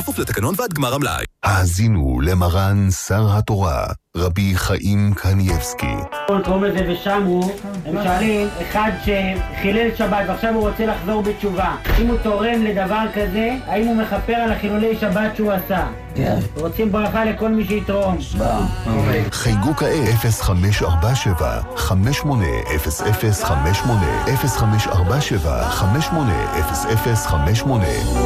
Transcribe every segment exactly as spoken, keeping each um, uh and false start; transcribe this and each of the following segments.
כפוף לתקנון ועד גמר המלאי. האזינו למרן שר התורה, רבי חיים קניאבסקי. קוראים לזה ושמו, הם שואלים, אחד שחילל שבת ועכשיו הוא רוצה לחזור בתשובה, אם הוא תורם לדבר כזה, האם הוא מכפר על החילולי שבת שהוא עשה? כן. רוצים ברכה לכל מי שיתרום. חייגו כעת אפס חמש ארבע שבע חמש שמונה אפס אפס חמש שמונה אפס חמש ארבע שבע חמש שמונה אפס אפס חמש שמונה.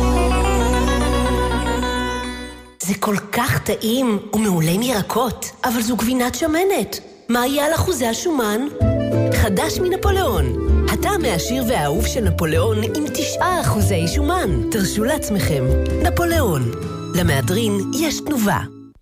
זה כל כך טעים ומעולה מירקות, אבל זו גבינת שמנת. מה יהיה על אחוזי השומן? חדש מנפוליאון. הטעם העשיר והאהוב של נפוליאון עם תשעה אחוזי שומן. תרשו לעצמכם. נפוליאון. למהדרין יש תנובה.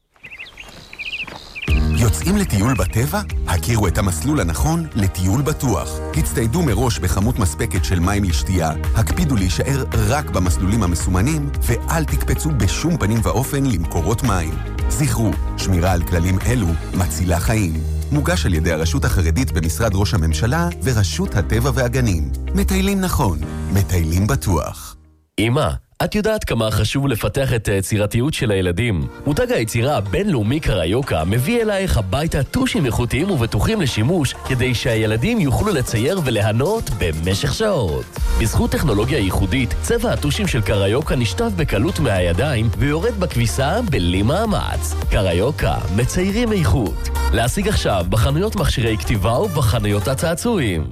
יוצאים לטיול בטבע? הכירו את המסלול הנכון לטיול בטוח. הצטיידו מראש בכמות מספקת של מים לשתייה, הקפידו להישאר רק במסלולים המסומנים, ואל תקפצו בשום פנים ואופן למקורות מים. זכרו, שמירה על כללים אלו מצילה חיים. מוגש על ידי הרשות החרדית במשרד ראש הממשלה ורשות הטבע והגנים. מטיילים נכון, מטיילים בטוח. אמא, את יודעת כמה חשוב לפתח את היצירתיות של הילדים. מותג היצירה הבינלאומי קריוקה מביא אלייך הביתה טושים איכותיים ובטוחים לשימוש כדי שהילדים יוכלו לצייר ולהנות במשך שעות. בזכות טכנולוגיה ייחודית, צבע הטושים של קריוקה נשטף בקלות מהידיים ויורד בכביסה בלי מאמץ. קריוקה, מציירים איכות. להשיג עכשיו בחנויות מכשירי כתיבה ובחנויות הצעצועים.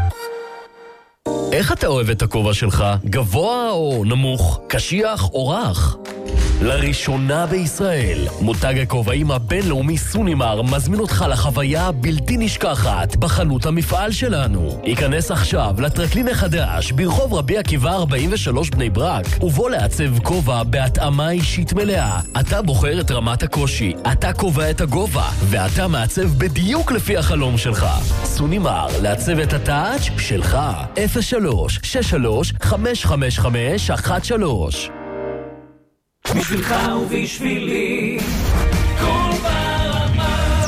איך אתה אוהב את הכובע שלך? גבוה או נמוך? קשיח או רך? לראשונה בישראל, מותג הכובעים הבינלאומי סונימר מזמין אותך לחוויה בלתי נשכחת בחנות המפעל שלנו. ייכנס עכשיו לטרקלין החדש ברחוב רבי עקיבא ארבעים ושלוש בני ברק, ובוא לעצב כובע בהתאמה אישית מלאה. אתה בוחר את רמת הקושי, אתה קובע את הגובה, ואתה מעצב בדיוק לפי החלום שלך. סונימר, לעצב את הטאץ' שלך. אפס שלוש שש שלוש חמש חמש חמש אחת שלוש. בשבילך ובשבילי כל ברמה.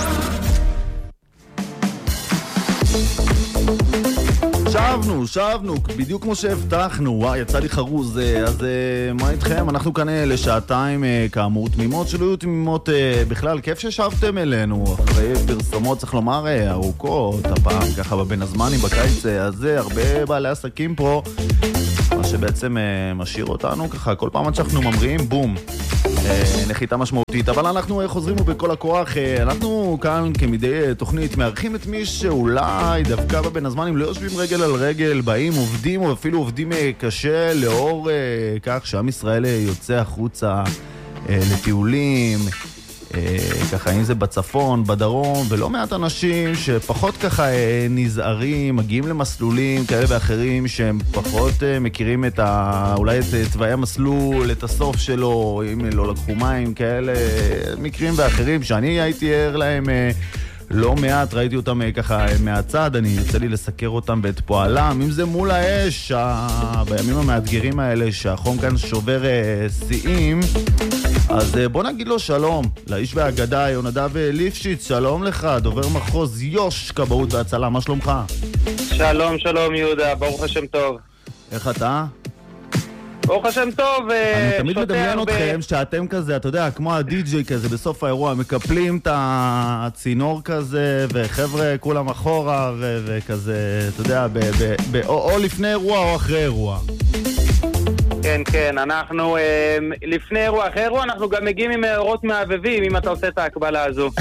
שבנו, שבנו, בדיוק כמו שהבטחנו. וואי, יצא לי חרוז. אז מה איתכם? אנחנו כאן לשעתיים כאמור תמימות, שלא יהיו תמימות בכלל. כיף ששבתם אלינו אחרי פרסומות, צריך לומר, ארוכות הפעם ככה בבין הזמנים בקיץ הזה. הרבה בעלי עסקים פה, מה שבעצם משאיר אותנו ככה כל פעם שאנחנו ממריאים, בום, נחיתה משמעותית. אבל אנחנו חוזרים בכל הכוח. אנחנו כאן כמדי תוכנית מארחים את מי שאולי דווקא בבין הזמנים לא יושבים רגל על רגל, באים, עובדים או אפילו עובדים קשה לאור כך שעם ישראל יוצא החוצה לטיולים, ככה אם זה בצפון, בדרום, ולא מעט אנשים שפחות ככה נזהרים, מגיעים למסלולים כאלה ואחרים שהם פחות מכירים את ה... אולי את תוואי המסלול, את הסוף שלו, אם לא לקחו מים, כאלה מקרים ואחרים שאני הייתי ער להם לא מעט, ראיתי אותם ככה מהצד, אני יוצא לי לסקר אותם ואת פועלם, אם זה מול האש, בימים המאתגרים האלה שהחום כאן שובר שיאים. אז בוא נגיד לו שלום, לאיש והאגדה, יונדב ליפשיץ, שלום לך, דובר מחוז יוש, כבאות והצלה, מה שלומך? שלום, שלום יהודה, ברוך השם טוב. איך אתה? ברוך השם טוב. אני תמיד מדמיין אתכם שאתם כזה, אתה יודע, כמו הדי-ג'יי כזה בסוף האירוע, מקפלים את הצינור כזה, וחבר'ה כולם אחורה, וכזה, אתה יודע, או לפני אירוע או אחרי אירוע. כן, כן, אנחנו לפני אירוע, אחרי אירוע, אנחנו גם מגיעים עם אורות מעבבים, אם אתה עושה את ההקבלה הזו.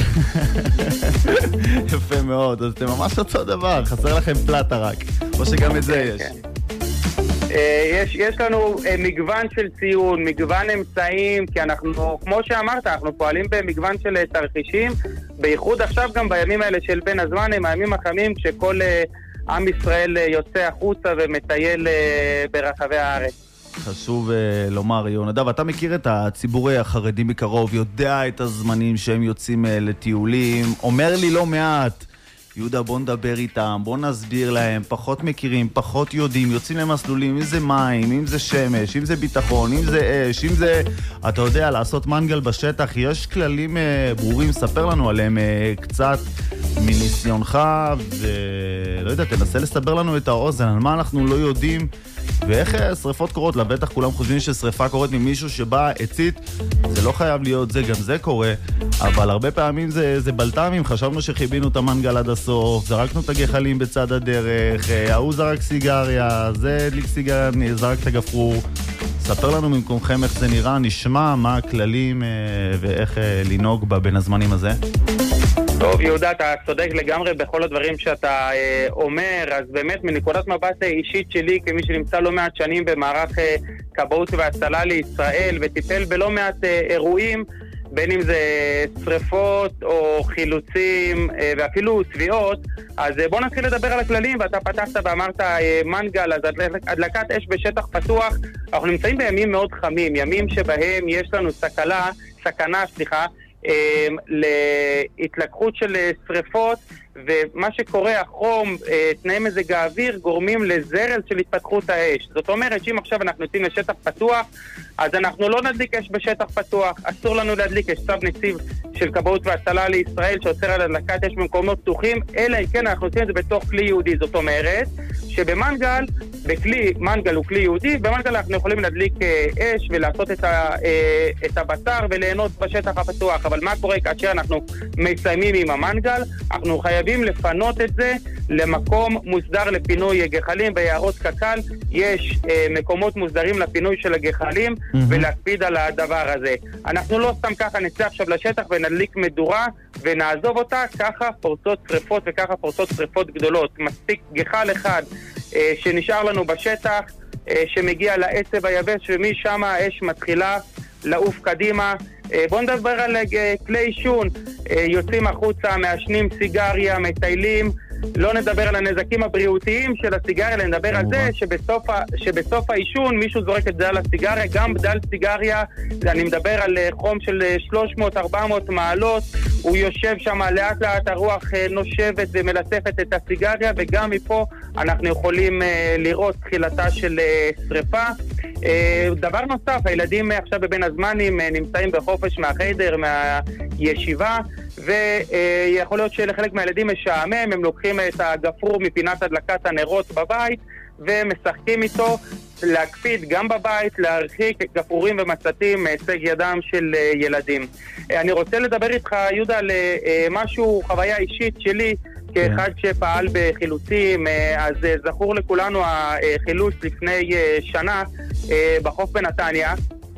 יפה מאוד, אז אתם ממש אותו דבר, חסר לכם פלטה רק, או שגם את זה יש. יש, יש לנו מגוון של ציון, מגוון אמצעים, כי אנחנו, כמו שאמרת, אנחנו פועלים במגוון של תרחישים, בייחוד עכשיו גם בימים האלה של בין הזמן, הם הימים החמים, כשכל עם ישראל יוצא החוצה ומטייל ברחבי הארץ. חשוב uh, לומר, יונדב, אתה מכיר את הציבורי החרדי מקרוב, יודע את הזמנים שהם יוצאים uh, לטיולים, אומר לי לא מעט, יהודה, בוא נדבר איתם, בוא נסביר להם, פחות מכירים, פחות יודעים, יוצאים למסלולים, אם זה מים, אם זה שמש, אם זה ביטחון, אם זה אש, אם זה, אתה יודע, לעשות מנגל בשטח, יש כללים uh, ברורים, ספר לנו עליהם uh, קצת מניסיונך, ולא יודע, תנסה לסבר לנו את האוזן, על מה אנחנו לא יודעים, ואיך שריפות קורות? לבטח כולם חושבים ששריפה קורית ממישהו שבא הצית, זה לא חייב להיות זה, גם זה קורה, אבל הרבה פעמים זה, זה בלטמים, חשבנו שחיבינו את המנגל עד הסוף, זרקנו את הגחלים בצד הדרך, ההוא זרק סיגריה, זה הדליק סיגריה, זרק את הגפרור. ספר לנו ממקומכם איך זה נראה, נשמע מה הכללים ואיך לנהוג בין הזמנים הזה. טוב, יהודה, אתה צודק לגמרי בכל הדברים שאתה אה, אומר, אז באמת מנקודת מבט אישית שלי, כמי שנמצא לא מעט שנים במערך אה, כבאות והצלה לישראל, וטיפל בלא מעט אה, אירועים, בין אם זה שריפות או חילוצים אה, ואפילו תביעות, אז אה, בוא נתחיל לדבר על הכללים, ואתה פתחת ואמרת אה, מנגל, אז הדלקת אש בשטח פתוח, אנחנו נמצאים בימים מאוד חמים, ימים שבהם יש לנו סכנה, סכנה, סליחה, להתלקחות של שריפות, ומה שקורה, החום, תנאי מזג האוויר, גורמים לזרל של התפתחות האש. זאת אומרת שאם עכשיו אנחנו יוצאים לשטח פתוח, אז אנחנו לא נדליק אש בשטח פתוח, אסור לנו להדליק, יש צו נציב של כבאות והצלה לישראל שאוסר על הדלקת אש במקומות פתוחים, אלא אם כן אנחנו עושים את זה בתוך כלי יהודי. זאת אומרת שבמנגל, בכלי, מנגל הוא כלי יהודי, במנגל אנחנו יכולים להדליק אש ולעשות את, ה, את הבשר וליהנות בשטח הפתוח. אבל מה קורה כאשר אנחנו מסיימים עם המנגל? אנחנו חייבים לפנות את זה למקום מוסדר לפינוי גחלים. ביערות קק"ל יש אה, מקומות מוסדרים לפינוי של הגחלים, mm-hmm. ולהקפיד על הדבר הזה. אנחנו לא סתם ככה נצא עכשיו לשטח ונדליק מדורה ונעזוב אותה, ככה פורצות שריפות וככה פורצות שריפות גדולות. מספיק גחל אחד אה, שנשאר לנו בשטח, אה, שמגיע לעצב היבש, ומשם האש מתחילה לעוף קדימה. בואו נדבר על כלי עישון, יוצאים החוצה, מעשנים סיגריה, מטיילים, לא נדבר על הנזקים הבריאותיים של הסיגריה, נדבר על זה שבסוף, ה, שבסוף העישון מישהו זורק את זה על הסיגריה, גם בדל סיגריה, אני מדבר על חום של שלוש מאות עד ארבע מאות מעלות, הוא יושב שם, לאט לאט הרוח נושבת ומלטפת את הסיגריה, וגם מפה אנחנו יכולים לראות תחילתה של שריפה. דבר נוסף, הילדים עכשיו בבין הזמנים נמצאים בחופש מהחדר, מהישיבה, ויכול להיות שלחלק מהילדים משעמם, הם לוקחים את הגפרור מפינת הדלקת הנרות בבית ומשחקים איתו. להקפיד גם בבית, להרחיק גפרורים ומצתים מהישג ידם של ילדים. אני רוצה לדבר איתך, יהודה, על משהו, חוויה אישית שלי כאחד שפעל בחילוצים. אז זכור לכולנו החילוץ לפני שנה בחוף בנתניה,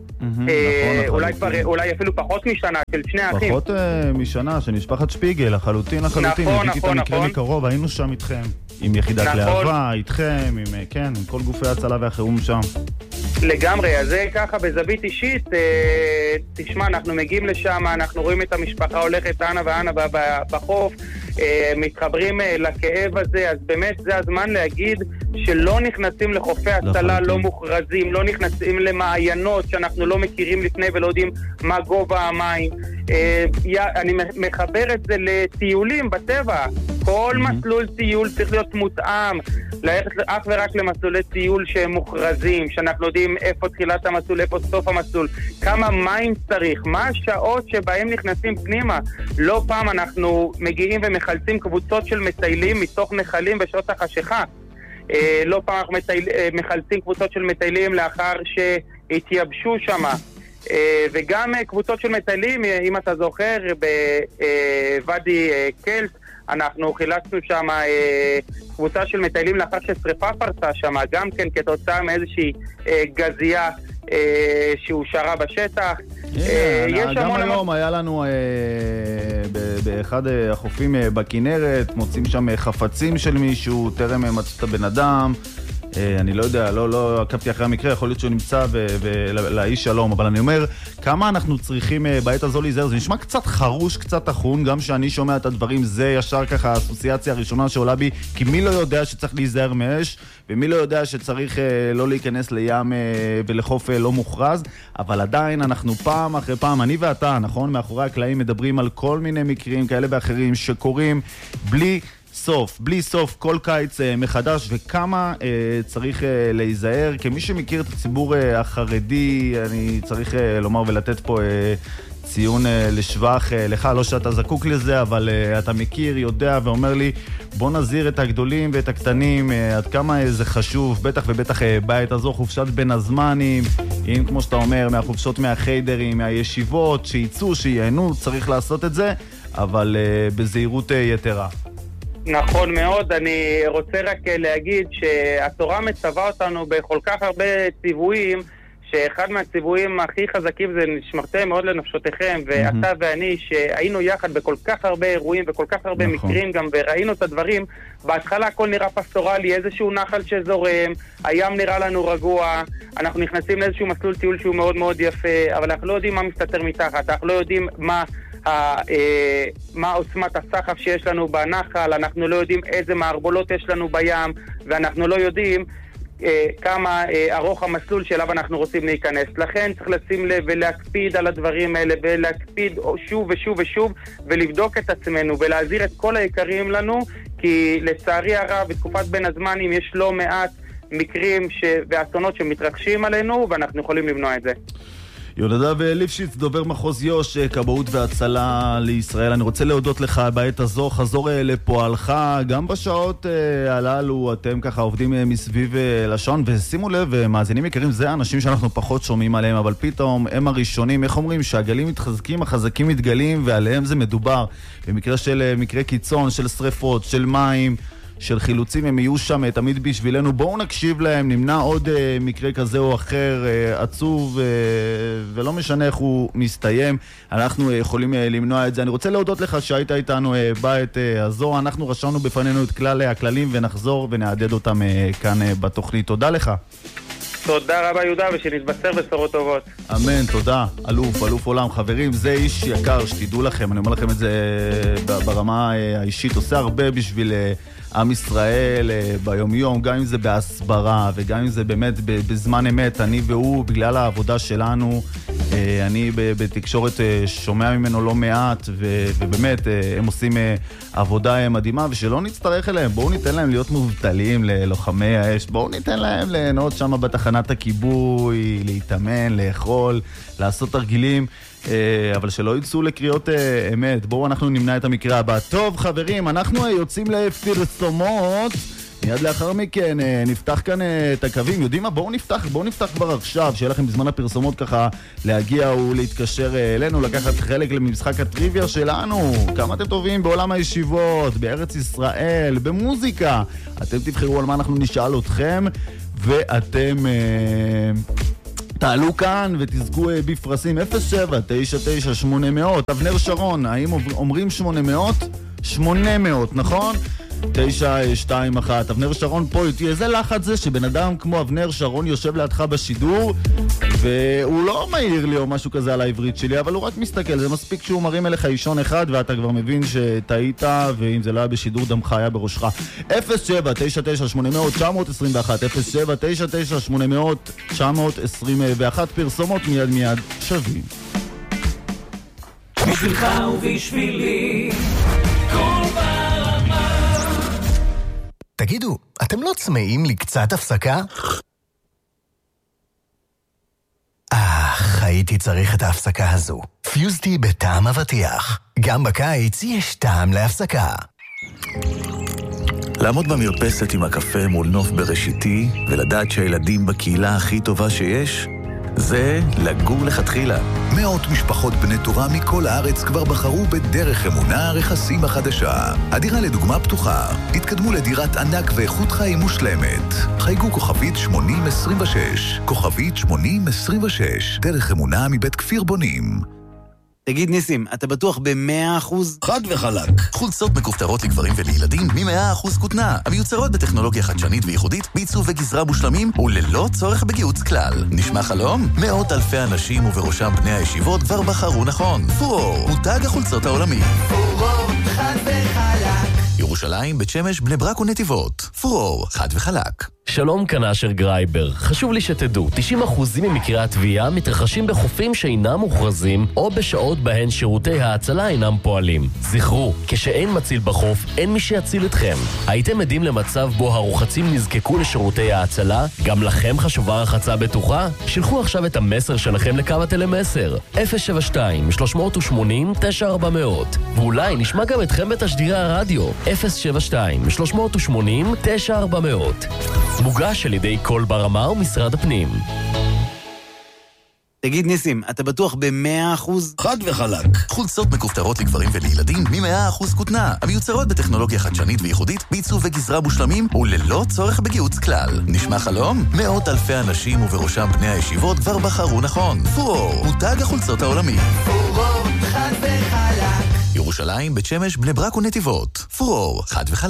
אולי כבר, אולי אפילו פחות משנה, של שני האחים. פחות משנה, של משפחת שפיגל, לחלוטין, לחלוטין. נכון, נכון, נכון. המקרה מקרוב, היינו שם איתכם, עם יחידת להבה, איתכם, עם, כן, עם כל גופי ההצלה והחירום שם. לגמרי, אז זה ככה בזווית אישית, תשמע, אנחנו מגיעים לשם, אנחנו רואים את המשפחה הולכת אנה ואנה בחוף, מתחברים לכאב הזה, אז באמת זה הזמן להגיד שלא נכנסים לחופי הצלה לא מוכרזים, לא נכנסים למעיינות שאנחנו לא מכירים לפני ולא יודעים מה גובה המים. אני מחבר את זה לטיולים בטבע, כל מסלול טיול צריך להיות מותאם, ללכת אך ורק למסלולי טיול שהם מוכרזים, שאנחנו יודעים איפה תחילת המסלול, איפה סוף המסלול, כמה מים צריך, מה השעות שבהם נכנסים פנימה. לא פעם אנחנו מגיעים ומחלצים קבוצות של מטיילים מתוך נחלים בשעות החשיכה. לא פעם אנחנו מחלצים קבוצות של מטיילים לאחר שהתייבשו שם. וגם קבוצות של מטיילים, אם אתה זוכר, בוואדי קלט, אנחנו חילצנו שם קבוצה של מטיילים לאחר ששריפה פרצה שם, גם כן כתוצאה מאיזושהי גזייה שהושרה בשטח. גם היום היה לנו באחד החופים בכנרת, מוצאים שם חפצים של מישהו, טרם מצאו את הבן אדם. אני לא יודע, לא, לא עקבתי אחרי המקרה, יכול להיות שהוא נמצא ולאיש שלום, אבל אני אומר, כמה אנחנו צריכים בעת הזו להיזהר, זה נשמע קצת חרוש, קצת אחון, גם שאני שומע את הדברים, זה ישר ככה האסוציאציה הראשונה שעולה בי, כי מי לא יודע שצריך להיזהר מאש, ומי לא יודע שצריך לא להיכנס לים ולחוף לא מוכרז, אבל עדיין אנחנו פעם אחרי פעם, אני ואתה, נכון, מאחורי הקלעים מדברים על כל מיני מקרים כאלה ואחרים שקורים בלי סוף, בלי סוף, כל קיץ אה, מחדש, וכמה אה, צריך אה, להיזהר. כמי שמכיר את הציבור אה, החרדי, אני צריך אה, לומר ולתת פה אה, ציון לשבח לך, לא שאתה זקוק לזה, אבל אתה מכיר, יודע ואומר לי, בוא נזהיר את הגדולים ואת הקטנים, עד כמה זה חשוב, בטח ובטח בעת הזו, חופשת בין הזמנים, אם כמו שאתה אומר, מהחופשות מהחיידרים, מהישיבות, שיצאו, שיהנו, צריך לעשות את זה, אבל בזהירות יתרה. נכון מאוד, אני רוצה רק להגיד שהתורה מצווה אותנו בכל כך הרבה ציוויים, שאחד מהציוויים הכי חזקים זה נשמרתם מאוד לנפשותיכם, ואתה ואני שהיינו יחד בכל כך הרבה אירועים וכל כך הרבה מקרים גם, וראינו את הדברים, בהתחלה הכל נראה פסטורלי, איזשהו נחל שזורם, הים נראה לנו רגוע, אנחנו נכנסים לאיזשהו מסלול טיול שהוא מאוד מאוד יפה, אבל אנחנו לא יודעים מה מסתתר מתחת, אנחנו לא יודעים מה מה עוצמת הסחף שיש לנו בנחל, אנחנו לא יודעים איזה מערבולות יש לנו בים, ואנחנו לא יודעים כמה ארוך המסלול שאליו אנחנו רוצים להיכנס. לכן צריך לשים לב ולהקפיד על הדברים האלה, ולהקפיד שוב ושוב ושוב, ולבדוק את עצמנו, ולהזהיר את כל היקרים לנו, כי לצערי הרב, בתקופת בין הזמנים יש לא מעט מקרים ש... ואסונות שמתרחשים עלינו, ואנחנו יכולים למנוע את זה. יהונדב ליפשיץ, דובר מחוז יו"ש, כבאות והצלה לישראל. אני רוצה להודות לך בעת הזו, חזור לפועלך, גם בשעות הללו אתם ככה עובדים מסביב לשעון, ושימו לב, מאזינים יקרים, זה האנשים שאנחנו פחות שומעים עליהם, אבל פתאום הם הראשונים, איך אומרים, שהגלים מתחזקים, החזקים מתגלים, ועליהם זה מדובר. במקרה של מקרה קיצון, של שריפות, של מים, של חילוצים, הם יהיו שם תמיד בשבילנו. בואו נקשיב להם, נמנע עוד uh, מקרה כזה או אחר, uh, עצוב, uh, ולא משנה איך הוא מסתיים, אנחנו uh, יכולים uh, למנוע את זה. אני רוצה להודות לך שהיית איתנו uh, בעת uh, הזו, אנחנו רשמנו בפנינו את כלל הכללים ונחזור ונעדד אותם uh, כאן uh, בתוכנית. תודה לך. תודה רבה יהודה, ושנתבשר בשורות טובות. אמן, תודה. אלוף, אלוף עולם. חברים, זה איש יקר, שתדעו לכם, אני אומר לכם את זה ברמה האישית, עושה הרבה בשביל עם ישראל ביום יום, גם אם זה בהסברה וגם אם זה באמת בזמן אמת. אני והוא, בגלל העבודה שלנו, אני בתקשורת שומע ממנו לא מעט, ובאמת הם עושים עבודה מדהימה, ושלא נצטרך אליהם. בואו ניתן להם להיות מובטלים ללוחמי האש, בואו ניתן להם ליהנות שם בתחנת הכיבוי, להתאמן, לאכול, לעשות תרגילים, אבל שלא יצאו לקריאות אמת. בואו אנחנו נמנע את המקרה הבא. טוב חברים, אנחנו יוצאים לפרסומות, מיד לאחר מכן נפתח כאן את הקווים. יודעים מה? בואו נפתח, בואו נפתח כבר עכשיו, שיהיה לכם בזמן הפרסומות ככה להגיע ולהתקשר אלינו, לקחת חלק למשחק הטריוויה שלנו. כמה אתם טובים בעולם הישיבות, בארץ ישראל, במוזיקה. אתם תבחרו על מה אנחנו נשאל אתכם, ואתם תעלו כאן ותזכו בפרסים. אפס שבע תשע תשע שמונה מאות. אבנר שרון, האם אומרים שמונה מאות? שמונה מאות, נכון? תשע שתיים אחת. אבנר שרון פה איתי. איזה לחץ זה שבן אדם כמו אבנר שרון יושב לידך בשידור, והוא לא מעיר לי או משהו כזה על העברית שלי, אבל הוא רק מסתכל. זה מספיק שהוא מרים אליך אישון אחד ואתה כבר מבין שטעית, ואם זה לא היה בשידור דמך היה בראשך. אפס שבע תשע תשע שמונה מאות תשע עשרים ואחת. אפס שבע תשע תשע שמונה מאות תשע עשרים ואחת. פרסומות מיד מיד שווים. בשבילך ובשבילי כל ברמה. תגידו, אתם לא צמאים לי קצת הפסקה? אך, הייתי צריך את ההפסקה הזו. פיוזטי בטעם אבטיח. גם בקיץ יש טעם להפסקה. לעמוד במרפסת עם הקפה מול נוף בראשיתי, ולדעת שהילדים בקהילה הכי טובה שיש, זה לגור לכתחילה. מאות משפחות בני תורה מכל הארץ כבר בחרו בדרך אמונה רכסים החדשה. הדירה לדוגמה פתוחה. התקדמו לדירת ענק ואיכות חיים מושלמת. חייגו כוכבית שמונים עשרים ושש. כוכבית שמונים עשרים ושש. דרך אמונה מבית כפיר בונים. תגיד ניסים, אתה בטוח ב-מאה אחוז? חד וחלק. חולצות מכופתרות לגברים ולילדים מ-מאה אחוז כותנה, המיוצרות בטכנולוגיה חדשנית וייחודית, בעיצוב וגזרה מושלמים וללא צורך בגיוץ כלל. נשמע חלום? מאות אלפי אנשים ובראשם בני הישיבות כבר בחרו נכון. פורור, מותג החולצות העולמי. פורור, חד וחלק. ירושלים, בית שמש, בני ברק ונתיבות. פורור, חד וחלק. שלום, כאן אשר גרייבר. חשוב לי שתדעו, תשעים אחוז ממקרי התביעה מתרחשים בחופים שאינם מוכרזים או בשעות בהן שירותי ההצלה אינם פועלים. זכרו, כשאין מציל בחוף, אין מי שיציל אתכם. הייתם עדים למצב בו הרוחצים נזקקו לשירותי ההצלה? גם לכם חשובה רחצה בטוחה? שלחו עכשיו את המסר שלכם לקו הטלמסר אפס שבע שתיים שלוש שמונים תשע ארבע אפס אפס, ואולי נשמע גם אתכם בתשדירי הרדיו אפס שבע שתיים שלוש שמונים תשע ארבע אפס אפס. מוגש על ידי כל ברמה ומשרד הפנים. תגיד ניסים, אתה בטוח ב-מאה אחוז? חד וחלק. חולצות מכופתרות לגברים ולילדים מ-מאה אחוז כותנה, המיוצרות בטכנולוגיה חדשנית וייחודית, בעיצוב וגזרה מושלמים וללא צורך בגיוץ כלל. נשמע חלום? מאות אלפי אנשים ובראשם בני הישיבות כבר בחרו נכון. פורור, מותג החולצות העולמי. פורור, חד וחלק. ירושלים, בית שמש, בני ברק ונתיבות. פורור, חד וחלק.